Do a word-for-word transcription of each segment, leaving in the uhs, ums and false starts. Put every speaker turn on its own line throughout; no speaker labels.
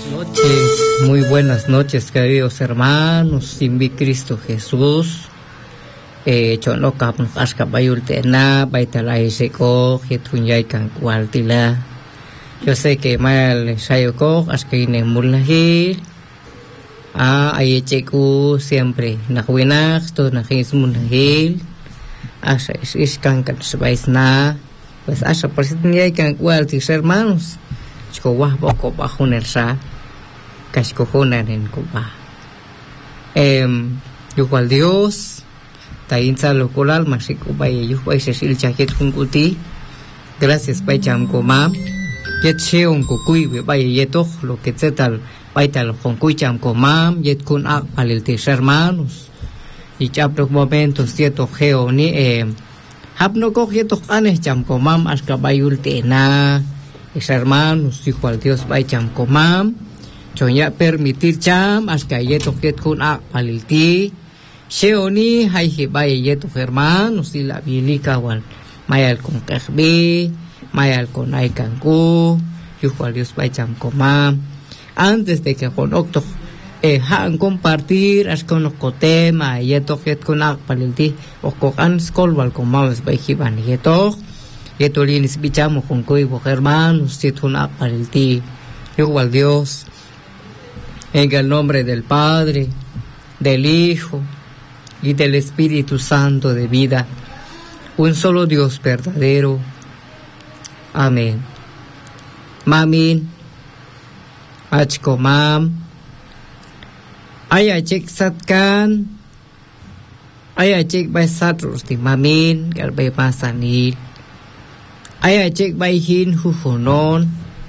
noches, muy buenas noches, queridos hermanos, sin mi Cristo Jesús. Eh, chono kap aska bayul tena, baitalai seko, jetunyai kan kualtila. Yo sé que mal sayoko, aska ine mulnahil. Ah, ay cheku siempre nakwinak, to nakis mulnahil. Asa is iskan kan sebaisna. Pues asa presitnyai kan kualtis hermanos. Chico wah boko bajun el sa. Cascojonan en Cuba. Eh, igual Dios, Tainza local, Masico Bay, Yuhuay Cecil Chaquet Funcuti, gracias Paycham Coma, Yet Sheon Kukui, Bay Yeto, lo que tal, Paital Honkucham Comam, Yet Kun Ak Paliltis hermanos, y Chapro momentos, Yeto Geo ni eh, Hapno Cogeto Anes Cham Comam, Asca Bayul Tena, es hermanos, igual Dios Paycham Comam. Chonya permitir cham hasta yeto ket kun ak palilti sheoni hay hibay yeto hermanos y la bilica wal mayal con kerbi mayal con ay kanku yuhual Dios paycham koma antes de que con octo eh han compartir as con tema yeto ket kun ak palilti o con skol wal con maus bay hiban yeto yeto linis bichamo con kuibo hermanos titun ak palilti yuhual Dios. En el nombre del Padre, del Hijo y del Espíritu Santo de vida, un solo Dios verdadero. Amén. Mamin, achkomam, ayachek satkan, ayachek bay satros di mamin, galbay masanil, ayachek bay hin hufonon,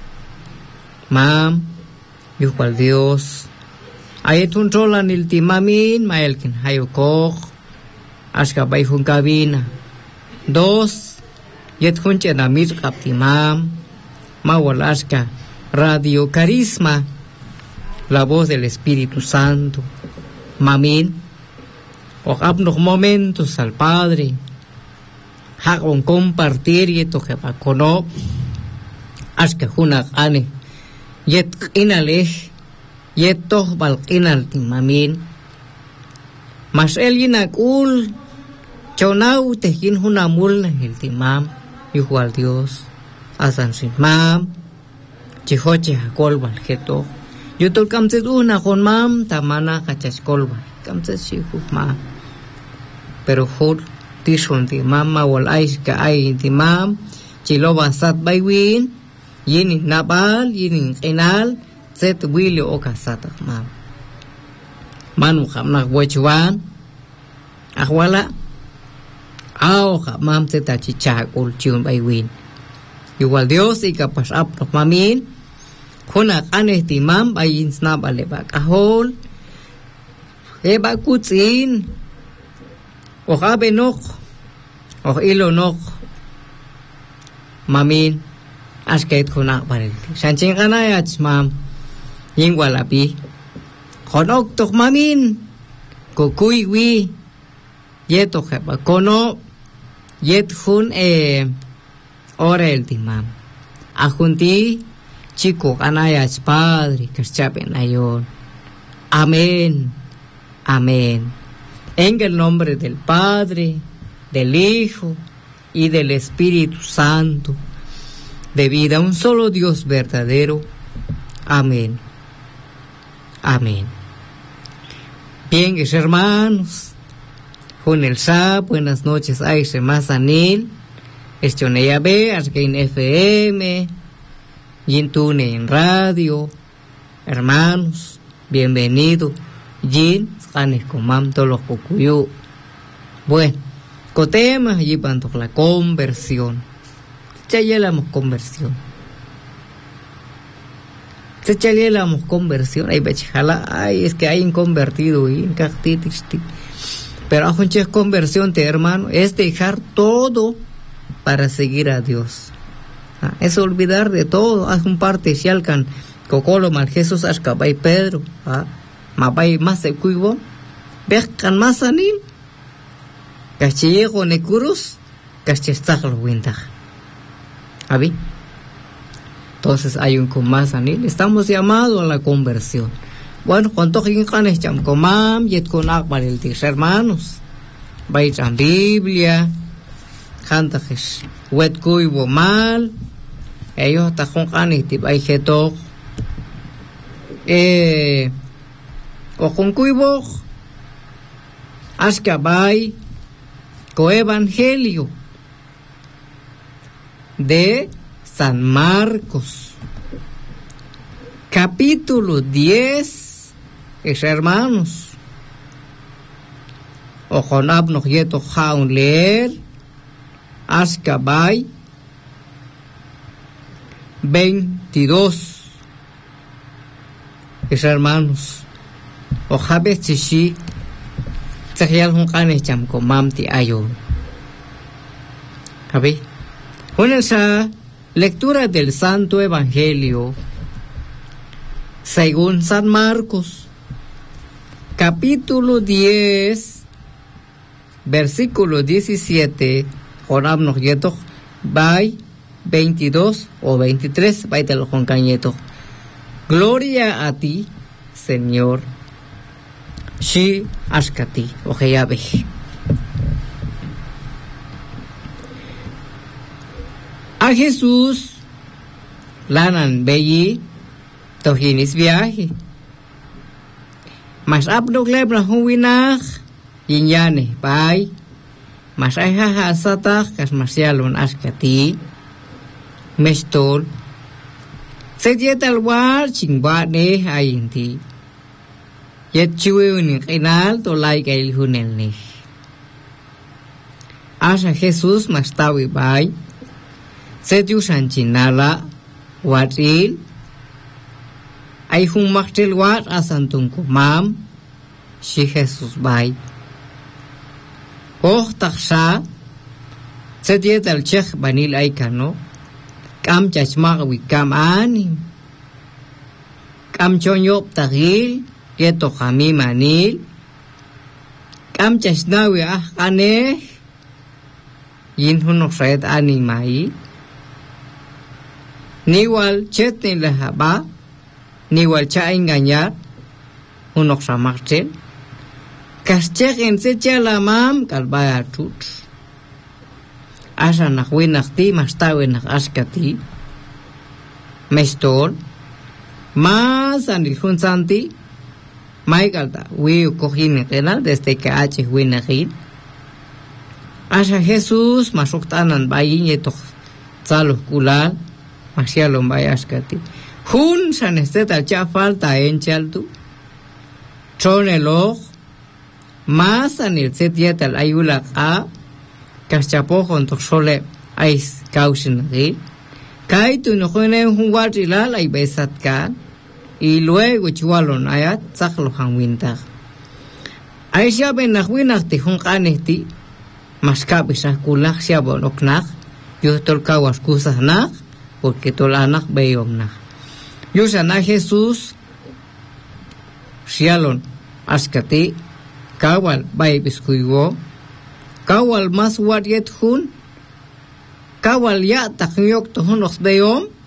mam, yuhual Dios. Ayetun rolan il timamin, maelkin hayokok, aska bayhun cabina. Dos, yethun chenamir kaptimam, mawal aska, Radio Carisma, la voz del Espíritu Santo. Mamin, o abnos momentos al Padre, hagon compartir yeto jepakono, aska hunak ane. Yet inaleh, yet toh bal inal timamin. Mas el yinakul, chonau tehin hunamul nahil timam, yuhual Dios, asan sin mam, chihoche hakol bal geto. Yutol kamset una con mam, tamana kachachkol bal, kamset shihu mam. Pero hur, tishon timam, mawal ais ka ay timam, chiloba sat baywin, yini nabal yini enal set wili okasata mam manu khamnak bochwan akhwala ao khamam seta chicha ul chiun baywin igual Dios y capaz apro mamin khuna anestimam bayin snabale bakahol e bakutsin o habenok o ilonok mamin asket kuna baril sancing kanayat mam yingwalapi konok tok mamin kukuy wi yeto khaba kono yet hun e orel timam ajunti chico kanayat Padre kaschapen ayon. Amén, amén. En el nombre del Padre, del Hijo y del Espíritu Santo de vida, un solo Dios verdadero. Amén. Amén. Bien, hermanos, con el S A P, buenas noches, Aise Mazanil, Estioneya B, Asgain F M, Yintune en radio, hermanos, bienvenido, Yin, Sanes Comam, todos los Cocuyu. Bueno, cotema, y panto la conversión. Ya llegamos conversión. Ya llegamos conversión. Ay, bechijala, ay, es que hay inconvertido y incactitis. Pero a es conversión, te hermano, es dejar todo para seguir a Dios. Ah, es olvidar de todo. Haz un parte si alcan cocolo mal Jesús ascabay Pedro. Ah, mabay más se cuivo. Vejan más anim. Cachillejo necurus. Cachestajlo wintaj. ¿Abi? Entonces hay un más anil. Estamos llamados a la conversión. Bueno, cuando jincanes cham comam yet con akbar el tis hermanos. Baitan Biblia, cantajes, wet cuibo mal. Ellos hasta jincanes tip hay getok. Eh, o con cuibo, ascabay, coevangelio de San Marcos, capítulo diez, es hermanos. O con abno yeto jaun leer, ascabay, veintidós, es hermanos. O jabe chishi, tsahyal hun kane cham ko mamti ayo. Jabe. Con esa lectura del Santo Evangelio según San Marcos, capítulo diez, versículo diecisiete, Jorabnos yeto, bay veintidós o veintitrés, bay te lo con cañeto. Gloria a ti, Señor. Shi ashkati, ojeyabe. A Jesús lanan beyi tohinis viaje. Mas abdog lebra huwinach yinyane bay. Mas ayha satach kas masyalon askati mestol. Sejeta alwar chingbane ayinti. Yet chiwin kinal to like el hunelni. Asa Jesús mas tawi bay. Setiu sanchinala watil ay hung maktil wat asantung kumam si Jesus bay. Oh taksa setiet al chekh banil ay kano kam chachmak wi kam anim kam chonyop tagil yeto kami manil kam chasnawi ah kane yin hunok sayat anim mai. Niwal chet ni lahaba, niwal cha engañar, unok sa martel, kaschek en se cha la mam kalbaya tut. Asa nak winakti, mastawe nak askati, mestol, mas anil hunsanti, maikalta, wiu kohin kenal, desde que ache winakin. Asa Jesús masuktanan bayin yetok, saluh kulal, Masyalong bayaskati. Hun sa nestet al cha falta en chaltu. Tronelog. Mas anil set yet al ayula a. Kaschapo con toxole ais causin ri. Kaitu no juene un guatilal ay besat kan. Y luego chualon ayat saklo hangwinta. Ay siya ben nakwinakti hun kaneti. Maskabi sa kulak siya bonoknak. Yuhtol kawas kusahnak. Porque tolanak beyomna. Yusana Jesús sialon askati kawal bay biskuigo kawal mas wadiet hun kawal ya takyok to hunok beyom